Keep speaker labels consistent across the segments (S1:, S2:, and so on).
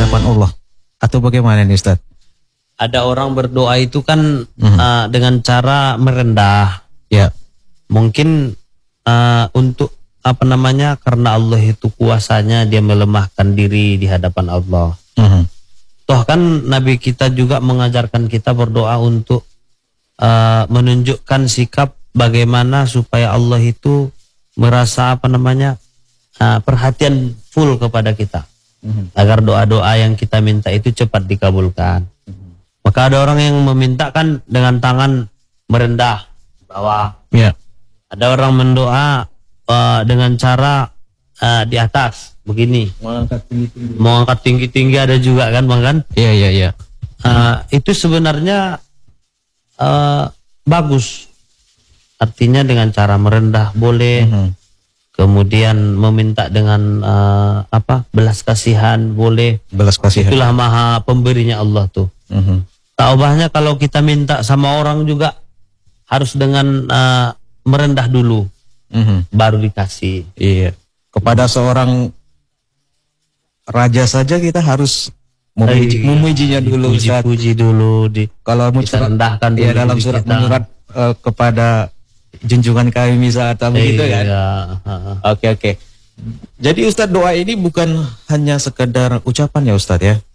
S1: hadapan Allah? Atau bagaimana nih Ustaz?
S2: Ada orang berdoa itu kan dengan cara merendah.
S1: Ya.
S2: Mungkin untuk karena Allah itu kuasanya, dia melemahkan diri di hadapan Allah. Toh kan Nabi kita juga mengajarkan kita berdoa untuk menunjukkan sikap bagaimana supaya Allah itu merasa perhatian full kepada kita, agar doa-doa yang kita minta itu cepat dikabulkan. Maka ada orang yang meminta kan dengan tangan merendah bawah.
S1: Ya.
S2: Ada orang mendoa dengan cara di atas begini, mengangkat tinggi-tinggi ada juga kan Bang kan?
S1: Iya.
S2: Itu sebenarnya bagus. Artinya dengan cara merendah boleh. Kemudian meminta dengan belas kasihan boleh.
S1: Belas kasihan.
S2: Itulah maha pemberinya Allah tuh. Taubahnya kalau kita minta sama orang juga harus dengan merendah dulu, baru dikasih.
S1: Iya. Kepada seorang raja saja kita harus memujinya dulu.
S2: Puji dulu.
S1: Kalau
S2: kita rendahkan dulu.
S1: Ya, dalam surat kepada junjungan kami misal atau begitu kan. Oke. Jadi Ustadz, doa ini bukan hanya sekedar ucapan ya Ustadz ya.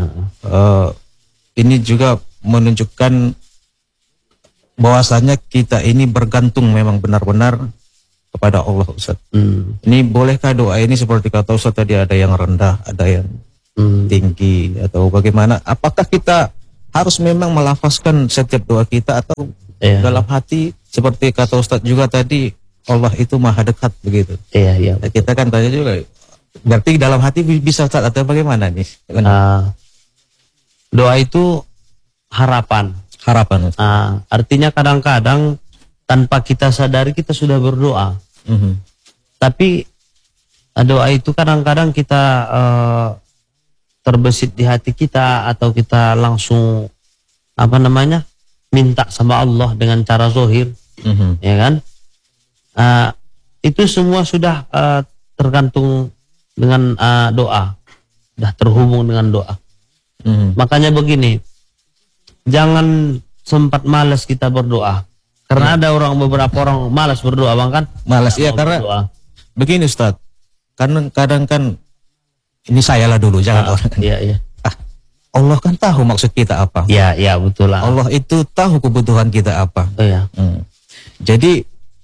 S1: Ini juga menunjukkan bahwasanya kita ini bergantung memang benar-benar kepada Allah Ustadz. Ini bolehkah doa ini seperti kata Ustadz tadi, ada yang rendah, ada yang tinggi, atau bagaimana? Apakah kita harus memang melafazkan setiap doa kita atau dalam hati seperti kata Ustadz juga tadi, Allah itu maha dekat begitu?
S2: Iya.
S1: Nah, kita kan tanya juga, berarti dalam hati bisa Ustadz atau bagaimana nih?
S2: Doa itu harapan. Artinya kadang-kadang tanpa kita sadari kita sudah berdoa. Tapi doa itu kadang-kadang kita terbesit di hati kita, atau kita langsung minta sama Allah dengan cara zohir, ya kan? Itu semua sudah tergantung dengan doa, sudah terhubung dengan doa. Makanya begini, jangan sempat malas kita berdoa, karena ada beberapa orang malas berdoa Bang kan?
S1: Malas ya, karena berdoa. Begini Ustadz, kadang kan ini saya lah dulu, jangan orang.
S2: Iya.
S1: Allah kan tahu maksud kita apa.
S2: Iya betul lah.
S1: Allah itu tahu kebutuhan kita apa.
S2: Iya.
S1: Jadi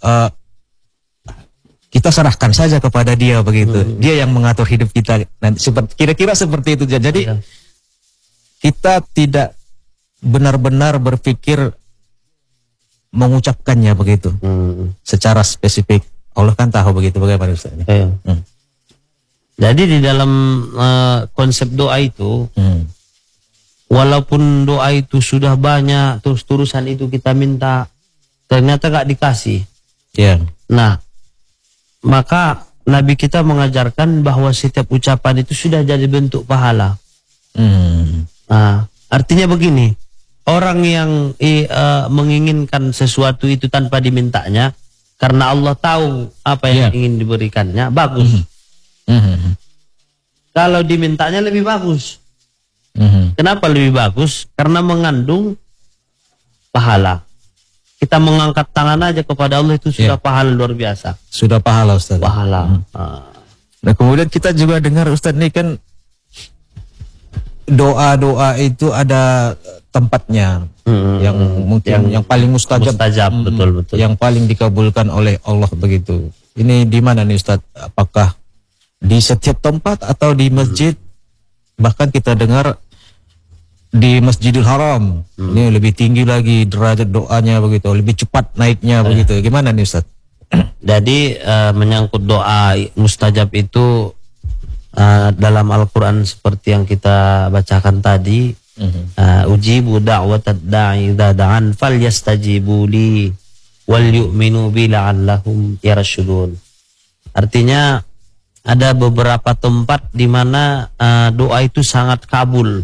S1: kita serahkan saja kepada Dia begitu. Dia yang mengatur hidup kita. Nanti kira-kira seperti itu. Jadi kita tidak benar-benar berpikir mengucapkannya begitu, secara spesifik. Allah kan tahu begitu, bagaimana Ustaz?
S2: Jadi di dalam konsep doa itu, walaupun doa itu sudah banyak, terus-terusan itu kita minta, ternyata gak dikasih. Nah, maka Nabi kita mengajarkan bahwa setiap ucapan itu sudah jadi bentuk pahala. Artinya begini, orang yang menginginkan sesuatu itu tanpa dimintanya, karena Allah tahu apa yang ingin diberikannya, bagus. Kalau dimintanya lebih bagus. Kenapa lebih bagus? Karena mengandung pahala. Kita mengangkat tangan aja kepada Allah itu sudah pahala luar biasa.
S1: Sudah pahala Ustaz.
S2: Pahala.
S1: Nah kemudian kita juga dengar Ustaz, ini kan doa-doa itu ada tempatnya, yang mungkin yang paling mustajab,
S2: betul.
S1: Yang paling dikabulkan oleh Allah begitu. Ini di mana nih Ustaz? Apakah di setiap tempat atau di masjid? Bahkan kita dengar di Masjidil Haram ini lebih tinggi lagi derajat doanya begitu, lebih cepat naiknya begitu. Gimana nih Ustaz?
S2: Jadi menyangkut doa mustajab itu dalam Al-Quran seperti yang kita bacakan tadi, ujibu da'watad da'i idza da'an falyastajibu li wal yu'minu bi la'allahum yarshudun. Artinya ada beberapa tempat di mana doa itu sangat kabul.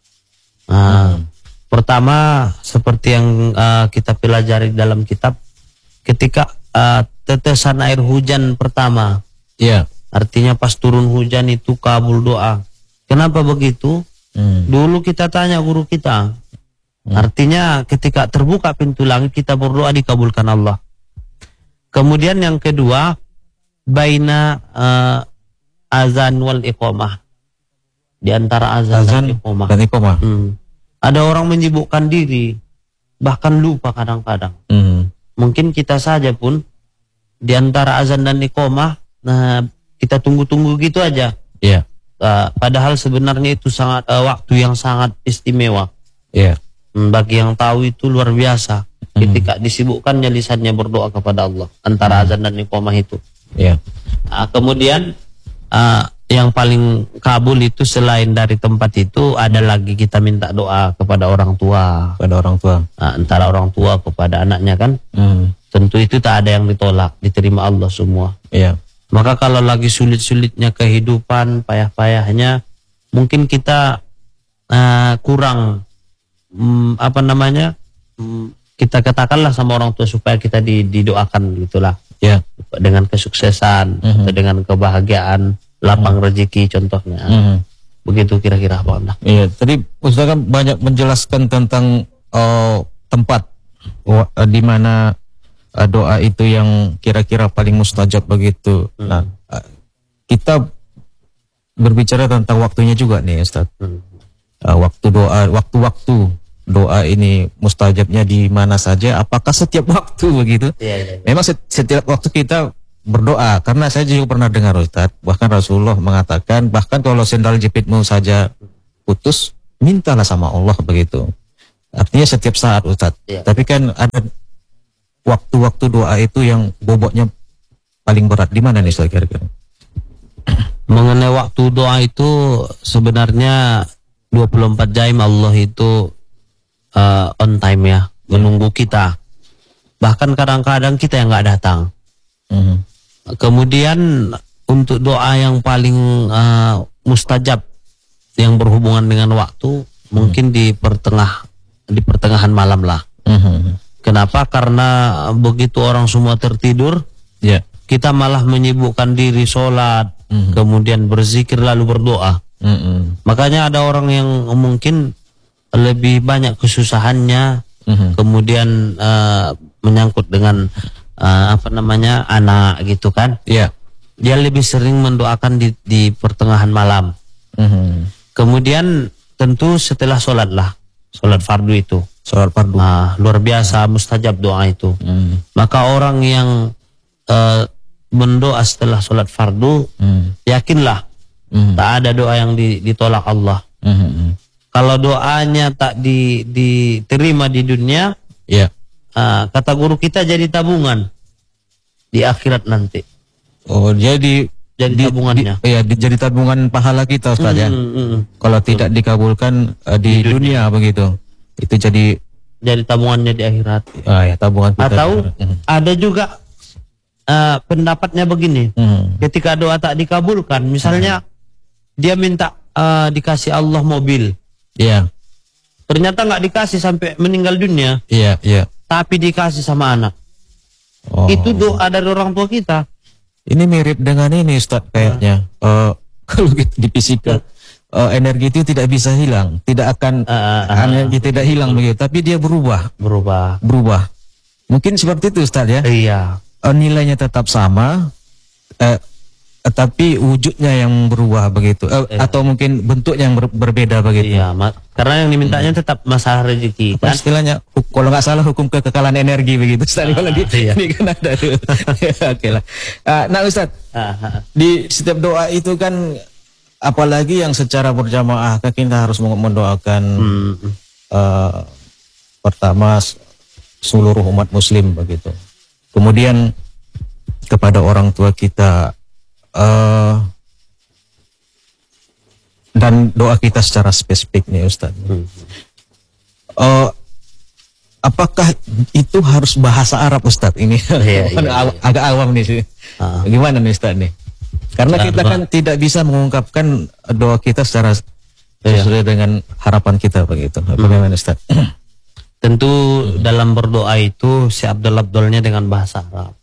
S2: Pertama seperti yang kita pelajari dalam kitab, ketika tetesan air hujan pertama, artinya pas turun hujan itu kabul doa. Kenapa begitu? Dulu kita tanya guru kita. Artinya ketika terbuka pintu langit kita berdoa dikabulkan Allah. Kemudian yang kedua, baina azan wal iqamah. Di antara azan dan iqamah. Ada orang menyibukkan diri, bahkan lupa kadang-kadang. Mungkin kita saja pun di antara azan dan iqamah, nah kita tunggu-tunggu gitu aja.
S1: Iya.
S2: Padahal sebenarnya itu sangat waktu yang sangat istimewa.
S1: Iya.
S2: Bagi yang tahu itu luar biasa. Ketika disibukkannya lisannya berdoa kepada Allah antara azan dan iqamah itu.
S1: Iya.
S2: Kemudian yang paling kabul itu selain dari tempat itu ada lagi kita minta doa kepada orang tua.
S1: Kepada orang tua.
S2: Antara orang tua kepada anaknya kan. Tentu itu tak ada yang ditolak, diterima Allah semua.
S1: Iya.
S2: Maka kalau lagi sulit-sulitnya kehidupan, payah-payahnya, mungkin kita kurang kita katakanlah sama orang tua supaya kita didoakan gitulah.
S1: Ya.
S2: Dengan kesuksesan, atau dengan kebahagiaan, lapang rezeki contohnya. Begitu kira-kira Pak Anda.
S1: Iya, tadi Ustaz kan banyak menjelaskan tentang tempat di mana doa itu yang kira-kira paling mustajab begitu. Nah, kita berbicara tentang waktunya juga nih Ustaz. Waktu doa, waktu-waktu doa ini mustajabnya di mana saja? Apakah setiap waktu begitu?
S2: Iya.
S1: Memang setiap waktu kita berdoa, karena saya juga pernah dengar Ustaz, bahkan Rasulullah mengatakan, bahkan kalau sendal jepitmu saja putus, mintalah sama Allah begitu. Artinya setiap saat Ustaz.
S2: Iya.
S1: Tapi kan ada waktu-waktu doa itu yang bobotnya paling berat. Di mana nih Ustaz kira-kira?
S2: Mengenai waktu doa itu sebenarnya 24 jam Allah itu on time ya, menunggu kita. Bahkan kadang-kadang kita yang nggak datang. Kemudian untuk doa yang paling mustajab yang berhubungan dengan waktu mungkin di pertengahan malam lah. Kenapa? Karena begitu orang semua tertidur, kita malah menyibukkan diri sholat, kemudian berzikir lalu berdoa. Makanya ada orang yang mungkin lebih banyak kesusahannya, kemudian menyangkut dengan anak gitu kan. Dia lebih sering mendoakan di pertengahan malam. Kemudian tentu setelah sholat lah, sholat fardu itu.
S1: Sholat fardu.
S2: Luar biasa mustajab doa itu. Maka orang yang mendoa setelah sholat fardu, yakinlah tak ada doa yang ditolak Allah. Kalau doanya tak diterima di dunia, kata guru kita jadi tabungan di akhirat nanti.
S1: Oh, jadi
S2: tabungannya.
S1: Jadi tabungan pahala kita Ustaz ya. Kalau tidak dikabulkan di dunia begitu, itu jadi
S2: tabungannya di akhirat.
S1: Tabungan kita.
S2: Atau ada juga pendapatnya begini. Ketika doa tak dikabulkan, misalnya dia minta dikasih Allah mobil. Ternyata nggak dikasih sampai meninggal dunia. Tapi dikasih sama anak. Itu doa dari orang tua kita.
S1: Ini mirip dengan ini Ustaz kayaknya. Kalau di fisika, energi itu tidak bisa hilang, tidak akan energi tidak hilang begitu, tapi dia berubah. Mungkin seperti itu Ustaz ya.
S2: Iya.
S1: Nilainya tetap sama, tapi wujudnya yang berubah begitu, atau mungkin bentuknya yang berbeda begitu.
S2: Iya, karena yang dimintanya tetap masalah rezeki.
S1: Kan? Istilahnya, kalau nggak salah hukum kekekalan energi begitu. Kalau ini kan ada tuh. Oke lah. Nah Ustaz, di setiap doa itu kan, apalagi yang secara berjamaah, kita harus mendoakan pertama seluruh umat Muslim begitu. Kemudian kepada orang tua kita. Dan doa kita secara spesifik nih Ustaz. Apakah itu harus bahasa Arab Ustaz ini? Agak awam nih sih. Gimana nih Ustaz nih? Karena kita kan tidak bisa mengungkapkan doa kita secara sesuai dengan harapan kita begitu. Bagaimana Ustaz?
S2: Tentu dalam berdoa itu si Abdul-Abdulnya dengan bahasa Arab.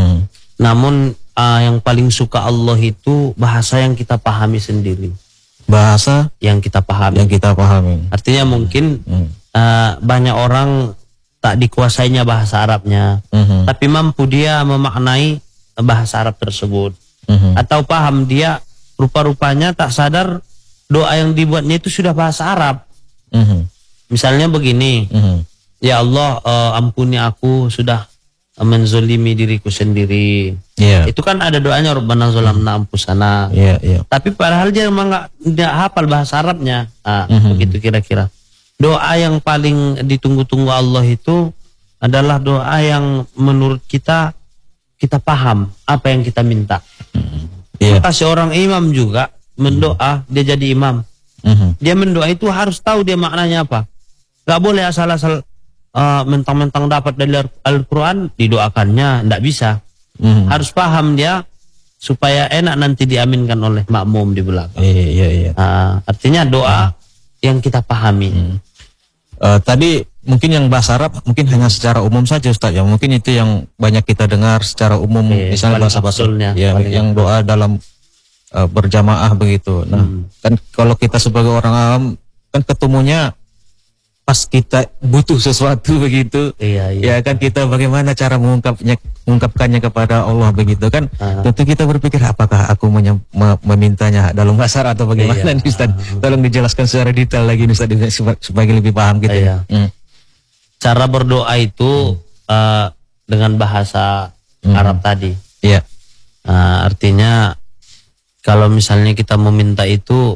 S2: Namun yang paling suka Allah itu bahasa yang kita pahami sendiri. bahasa yang kita pahami. Artinya mungkin banyak orang tak dikuasainya bahasa Arabnya, tapi mampu dia memaknai bahasa Arab tersebut, atau paham dia, rupa-rupanya tak sadar doa yang dibuatnya itu sudah bahasa Arab. Misalnya begini, ya Allah, ampuni aku sudah menzolimi diriku sendiri. Itu kan ada doanya, Rabbana zalamna anfusana. Tapi padahal dia memang nggak hafal bahasa Arabnya. Begitu kira-kira. Doa yang paling ditunggu-tunggu Allah itu adalah doa yang menurut kita paham apa yang kita minta. Maka seorang imam juga mendoa, dia jadi imam. Dia mendoa itu harus tahu dia maknanya apa. Gak boleh asal-asal mentang-mentang dapat dari Al-Quran didoakannya, tidak bisa. Harus paham dia supaya enak nanti diaminkan oleh makmum di belakang. Artinya doa yang kita pahami.
S1: Tadi mungkin yang bahasa Arab mungkin hanya secara umum saja, Ustaz, ya. Mungkin itu yang banyak kita dengar secara umum, misalnya bahasa yang doa dalam berjamaah begitu. Nah, kan kalau kita sebagai orang awam kan ketemunya pas kita butuh sesuatu begitu, ya kan, kita bagaimana cara mengungkapkannya kepada Allah begitu kan. Tentu kita berpikir apakah aku memintanya dalam bahasa Arab atau bagaimana, Ustaz? Tolong dijelaskan secara detail lagi, Ustaz, supaya lebih paham gitu.
S2: Cara berdoa itu dengan bahasa Arab tadi. Artinya kalau misalnya kita meminta itu,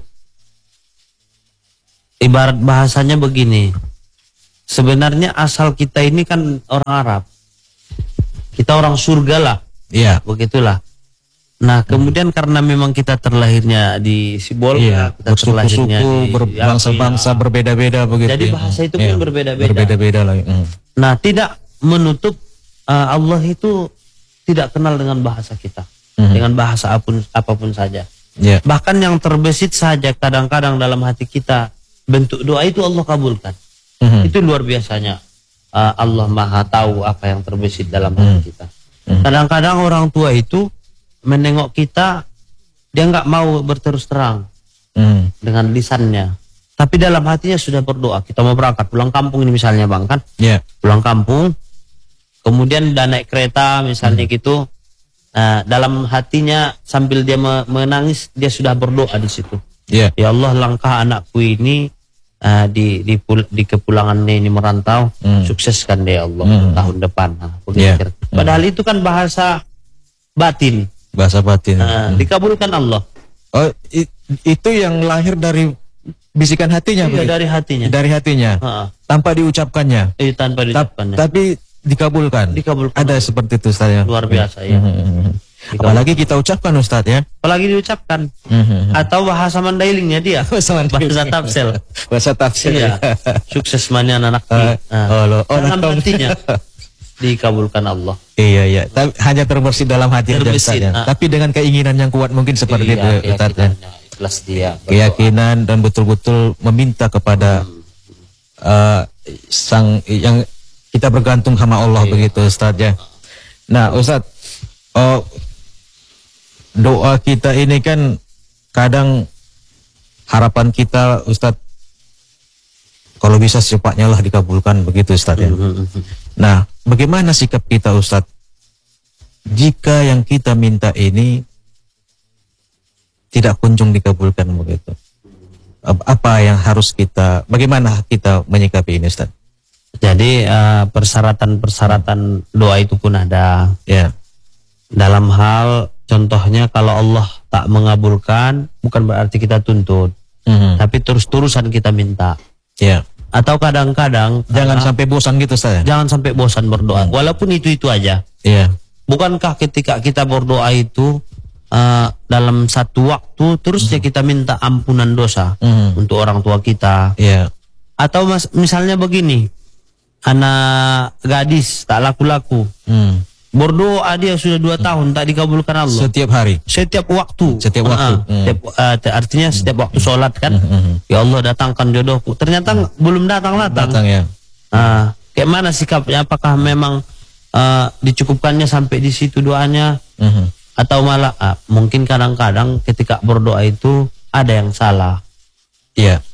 S2: ibarat bahasanya begini, sebenarnya asal kita ini kan orang Arab, kita orang surga lah, begitulah. Nah kemudian karena memang kita terlahirnya di Sibolga, kita terlahirnya di
S1: berbangsa-bangsa berbeda-beda begitu.
S2: Jadi bahasa itu pun berbeda-beda lagi. Nah tidak menutup Allah itu tidak kenal dengan bahasa kita, dengan bahasa apapun saja. Bahkan yang terbesit saja kadang-kadang dalam hati kita, bentuk doa itu Allah kabulkan. Itu luar biasanya. Allah Maha tahu apa yang terbesit dalam hati kita. Kadang-kadang orang tua itu menengok kita, dia nggak mau berterus terang dengan lisannya, tapi dalam hatinya sudah berdoa. Kita mau berangkat pulang kampung ini misalnya, Bang, kan? Pulang kampung, kemudian udah naik kereta misalnya gitu. Dalam hatinya sambil dia menangis, dia sudah berdoa di situ. Ya Allah, langkah anakku ini di kepulangannya ini merantau, sukseskan deh Allah tahun depan. Padahal itu kan bahasa batin. Dikabulkan Allah.
S1: Oh, itu yang lahir dari bisikan hatinya.
S2: Dari hatinya.
S1: Dari hatinya. Tanpa diucapkannya.
S2: Tanpa diucapkannya.
S1: Tapi dikabulkan. Ada seperti itu, Ustaz, ya.
S2: Luar biasa,
S1: Apalagi kita ucapkan, Ustaz, ya.
S2: Apalagi diucapkan. Atau bahasa Mandailingnya dia. Bahasa Tafsel.
S1: Bahasa Tafsel.
S2: Sukses mania anak. Dalam hatinya dikabulkan Allah.
S1: Tapi hanya terbersih dalam hati saja. Tapi dengan keinginan yang kuat mungkin seperti itu, Ustaz, ya.
S2: Ikhlas dia.
S1: Keyakinan dan betul-betul meminta kepada sang yang kita bergantung sama Allah begitu, Ustaz, ya. Nah, Ustaz, doa kita ini kan kadang harapan kita, Ustaz, kalau bisa secepatnya lah dikabulkan begitu, Ustaz, ya. Nah, bagaimana sikap kita, Ustaz, jika yang kita minta ini tidak kunjung dikabulkan begitu? Apa yang harus bagaimana kita menyikapi ini, Ustaz?
S2: Jadi persyaratan-persyaratan doa itu pun ada. Dalam hal contohnya kalau Allah tak mengabulkan, bukan berarti kita tuntut, tapi terus-terusan kita minta. Atau kadang-kadang
S1: jangan sampai bosan gitu, Ustaz.
S2: Jangan sampai bosan berdoa, walaupun itu aja. Bukankah ketika kita berdoa itu dalam satu waktu terusnya kita minta ampunan dosa untuk orang tua kita? Atau misalnya begini, anak gadis tak laku-laku, berdoa dia sudah 2 tahun tak dikabulkan Allah.
S1: Setiap hari,
S2: setiap waktu. Artinya setiap waktu sholat kan, ya Allah datangkan jodohku, ternyata belum datang ya. Kayak mana sikapnya? Apakah memang dicukupkannya sampai di situ doanya, atau malah mungkin kadang-kadang ketika berdoa itu ada yang salah.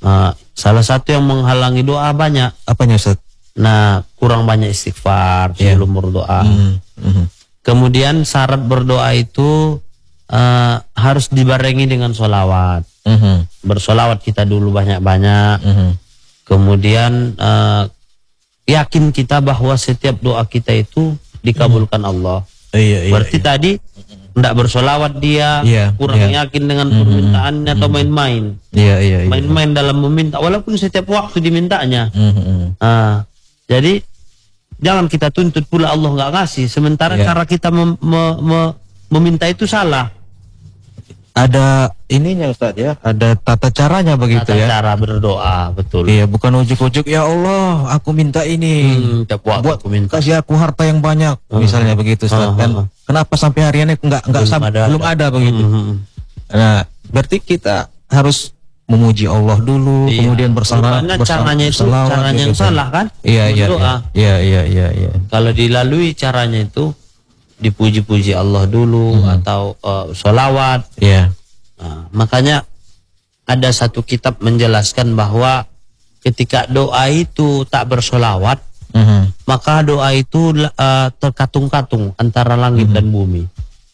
S2: Salah satu yang menghalangi doa banyak.
S1: Apanya Ustaz?
S2: Nah, kurang banyak istighfar sebelum berdoa. Kemudian syarat berdoa itu harus dibarengi dengan sholawat. Bersolawat kita dulu banyak-banyak. Kemudian yakin kita bahwa setiap doa kita itu dikabulkan Allah. Berarti tadi tidak bersolawat dia, kurang yakin dengan permintaannya atau main-main. Main-main dalam meminta, walaupun setiap waktu dimintanya. Jadi jangan kita tuntut pula Allah nggak ngasih, sementara cara kita meminta itu salah.
S1: Ada ininya Ustaz ya, ada tata caranya begitu ya.
S2: Tata cara berdoa, betul.
S1: Iya, bukan ujuk-ujuk ya Allah, aku minta ini. Buat aku minta. Kasih aku harta yang banyak, misalnya begitu Ustaz. Kan kenapa sampai hari ini belum ada begitu. Nah, berarti kita harus memuji Allah dulu, kemudian caranya
S2: yang salah kan?
S1: Iya.
S2: Kalau dilalui caranya itu dipuji-puji Allah dulu atau sholawat. Nah, makanya ada satu kitab menjelaskan bahwa ketika doa itu tak bersolawat, maka doa itu terkatung-katung antara langit dan bumi.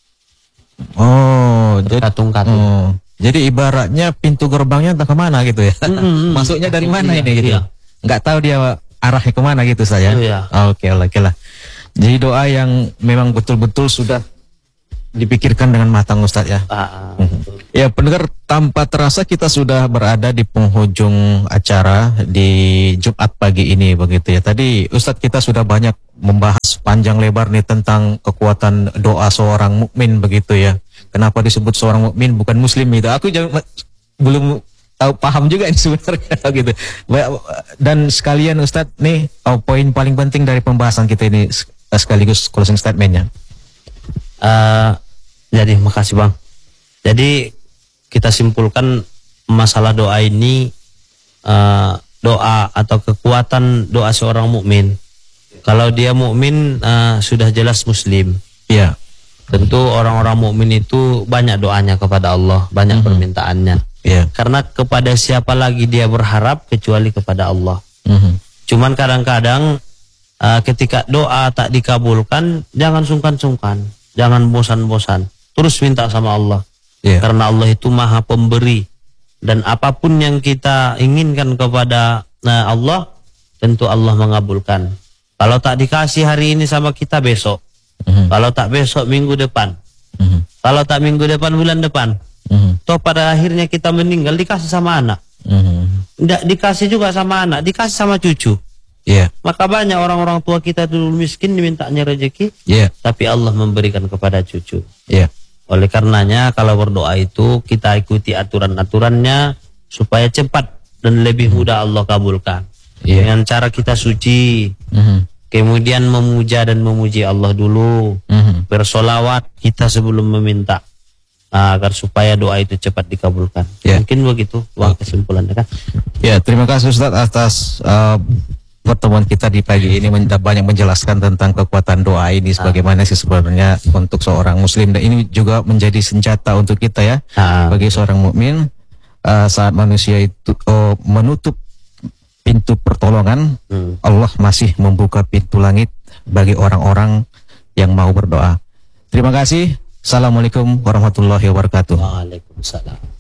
S2: Terkatung-katung.
S1: Jadi ibaratnya pintu gerbangnya entah kemana gitu ya. Masuknya dari mana ini gitu. Nggak tahu dia arahnya kemana gitu saya. Oke lah. Jadi doa yang memang betul-betul sudah dipikirkan dengan matang Ustaz ya. Ya pendengar, tanpa terasa kita sudah berada di penghujung acara di Jumat pagi ini begitu ya. Tadi Ustaz kita sudah banyak membahas panjang lebar nih tentang kekuatan doa seorang mukmin begitu ya. Kenapa disebut seorang mukmin bukan muslim itu? Aku belum tahu paham juga ini sebenarnya gitu. Dan sekalian Ustadz nih poin paling penting dari pembahasan kita ini sekaligus closing statementnya.
S2: Jadi makasih Bang. Jadi kita simpulkan masalah doa ini, doa atau kekuatan doa seorang mukmin. Kalau dia mukmin sudah jelas muslim.
S1: Iya.
S2: Tentu orang-orang mukmin itu banyak doanya kepada Allah, banyak permintaannya. Karena kepada siapa lagi dia berharap kecuali kepada Allah. Cuman kadang-kadang ketika doa tak dikabulkan, jangan sungkan-sungkan, jangan bosan-bosan, terus minta sama Allah. Karena Allah itu maha pemberi, dan apapun yang kita inginkan kepada Allah, tentu Allah mengabulkan. Kalau tak dikasih hari ini sama kita, besok. Kalau tak besok, minggu depan. Kalau tak minggu depan, bulan depan. Toh pada akhirnya kita meninggal dikasih sama anak. Tidak dikasih juga sama anak, dikasih sama cucu. Maka banyak orang-orang tua kita dulu miskin dimintanya rezeki, tapi Allah memberikan kepada cucu. Oleh karenanya kalau berdoa itu kita ikuti aturan-aturannya supaya cepat dan lebih mudah Allah kabulkan. Dengan cara kita suci, kemudian memuja dan memuji Allah dulu, bersolawat kita sebelum meminta, agar supaya doa itu cepat dikabulkan. Mungkin begitu kesimpulannya kan.
S1: Terima kasih Ustaz atas pertemuan kita di pagi ini, banyak menjelaskan tentang kekuatan doa ini sebagaimana sih sebenarnya untuk seorang muslim, dan ini juga menjadi senjata untuk kita ya, bagi seorang mukmin saat manusia itu menutup pintu pertolongan, Allah masih membuka pintu langit bagi orang-orang yang mau berdoa. Terima kasih. Assalamualaikum warahmatullahi wabarakatuh.
S2: Waalaikumsalam.